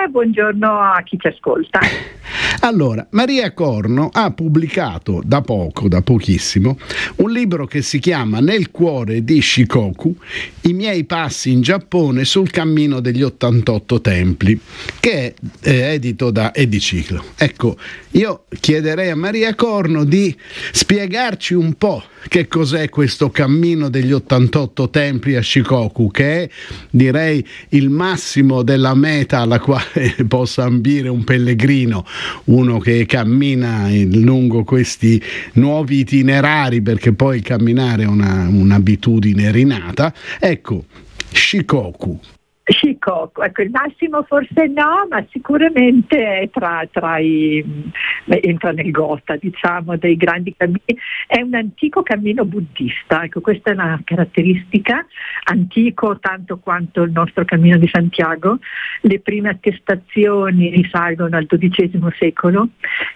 buongiorno a chi ci ascolta. Allora, Maria Corno ha pubblicato da pochissimo, un libro che si chiama Nel cuore di Shikoku, i miei passi in Giappone sul cammino degli 88 templi, che è edito da Ediciclo. Ecco, io chiederei a Maria Corno di spiegarci un po' che cos'è questo cammino degli 88 templi a Shikoku, che è, direi, il massimo della meta alla quale possa ambire un pellegrino, uno che cammina lungo questi nuovi itinerari, perché poi camminare è un'abitudine rinata. Ecco, Shikoku, ecco, il massimo forse no, ma sicuramente è entra nel gota, diciamo, dei grandi cammini. È un antico cammino buddista, ecco, questa è una caratteristica, antico tanto quanto il nostro cammino di Santiago. Le prime attestazioni risalgono al XII secolo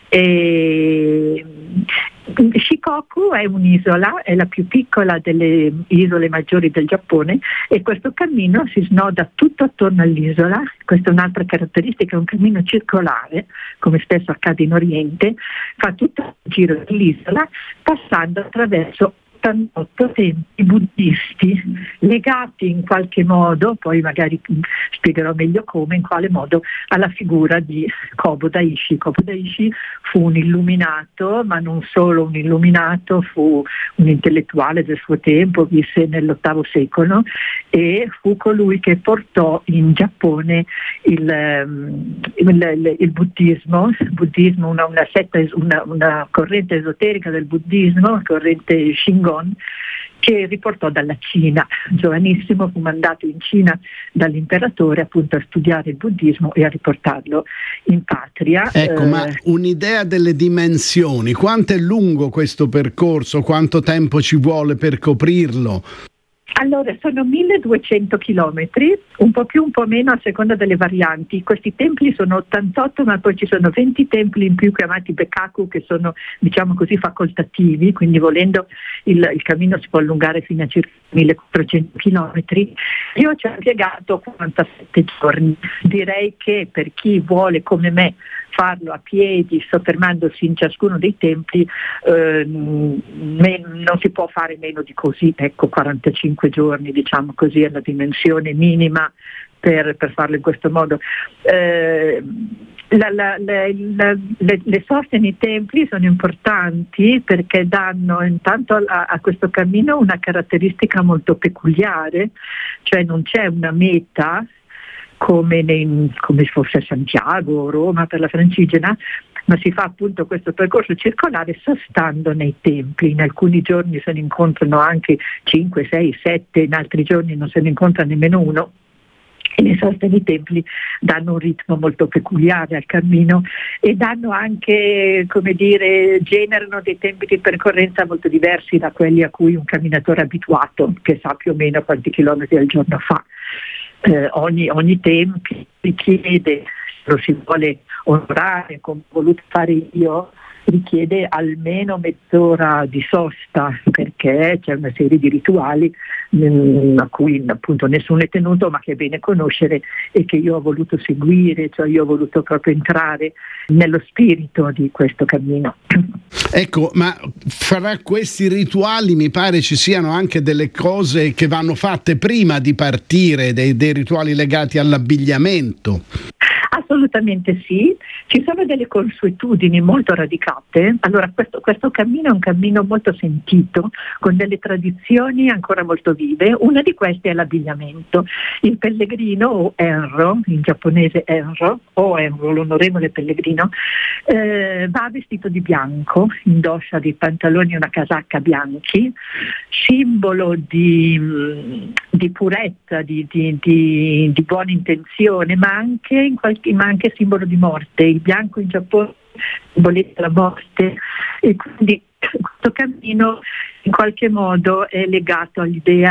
e Shikoku è un'isola, è la più piccola delle isole maggiori del Giappone, e questo cammino si snoda tutto attorno all'isola. Questa è un'altra caratteristica, è un cammino circolare, come spesso accade in Oriente, fa tutto il giro dell'isola passando attraverso 88 templi buddisti legati in qualche modo, poi magari spiegherò meglio come, in quale modo, alla figura di Kobo Daishi. Kobo Daishi fu un illuminato, ma non solo un illuminato, fu un intellettuale del suo tempo, visse nell'VIII secolo e fu colui che portò in Giappone il buddismo, una setta, una corrente esoterica del buddismo, corrente Shingon, che riportò dalla Cina. Giovanissimo fu mandato in Cina dall'imperatore appunto a studiare il buddismo e a riportarlo in patria. Ecco, ma un'idea delle dimensioni, quanto è lungo questo percorso, quanto tempo ci vuole per coprirlo? Allora, sono 1200 chilometri, un po' più, un po' meno a seconda delle varianti. Questi templi sono 88, ma poi ci sono 20 templi in più chiamati Bekkaku, che sono, diciamo così, facoltativi, quindi volendo il cammino si può allungare fino a circa 1400 chilometri. Io ci ho impiegato 47 giorni. Direi che per chi vuole, come me, farlo a piedi, soffermandosi in ciascuno dei templi, non si può fare meno di così, ecco, 45 giorni, diciamo così, è la dimensione minima per farlo in questo modo. Le soste nei templi sono importanti perché danno intanto a questo cammino una caratteristica molto peculiare, cioè non c'è una meta come fosse a Santiago o Roma per la Francigena, ma si fa appunto questo percorso circolare sostando nei templi. In alcuni giorni se ne incontrano anche 5, 6, 7, in altri giorni non se ne incontra nemmeno uno. E le soste nei templi danno un ritmo molto peculiare al cammino e danno anche, come dire, generano dei tempi di percorrenza molto diversi da quelli a cui un camminatore abituato, che sa più o meno quanti chilometri al giorno fa. Ogni tempio richiede, se lo si vuole onorare come ho voluto fare io, richiede almeno mezz'ora di sosta, perché c'è una serie di rituali a cui appunto nessuno è tenuto, ma che è bene conoscere e che io ho voluto seguire, cioè io ho voluto proprio entrare nello spirito di questo cammino. Ecco, ma fra questi rituali mi pare ci siano anche delle cose che vanno fatte prima di partire, dei rituali legati all'abbigliamento. Assolutamente sì, ci sono delle consuetudini molto radicate. Allora questo cammino è un cammino molto sentito, con delle tradizioni ancora molto vive. Una di queste è l'abbigliamento. Il pellegrino, o Enro, in giapponese Enro, o Enro, l'onorevole pellegrino, va vestito di bianco, indossa dei pantaloni e una casacca bianchi, simbolo di purezza, di buona intenzione, ma anche simbolo di morte. Il bianco in Giappone simboleggia la morte e quindi questo cammino in qualche modo è legato all'idea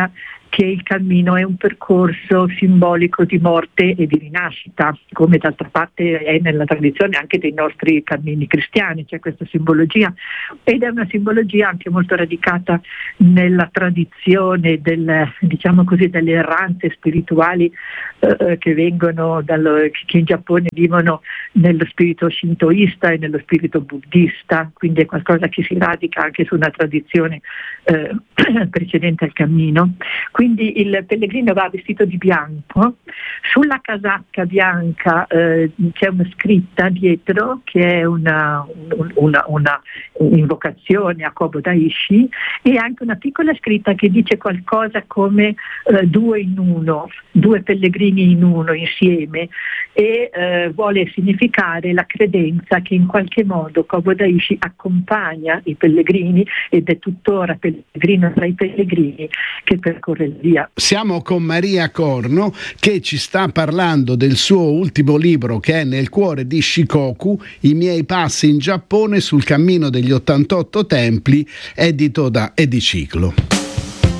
che il cammino è un percorso simbolico di morte e di rinascita, come d'altra parte è nella tradizione anche dei nostri cammini cristiani, c'è questa simbologia, ed è una simbologia anche molto radicata nella tradizione diciamo così, delle erranze spirituali che vengono che in Giappone vivono nello spirito shintoista e nello spirito buddista, quindi è qualcosa che si radica anche su una tradizione precedente al cammino. Quindi il pellegrino va vestito di bianco, sulla casacca bianca c'è una scritta dietro che è una invocazione a Kobo Daishi, e anche una piccola scritta che dice qualcosa come due in uno, due pellegrini in uno insieme, e vuole significare la credenza che in qualche modo Kobo Daishi accompagna i pellegrini ed è tuttora pellegrino tra i pellegrini che percorre il via. Siamo con Maria Corno che ci sta parlando del suo ultimo libro, che è Nel cuore di Shikoku, i miei passi in Giappone sul cammino degli 88 templi, edito da Ediciclo.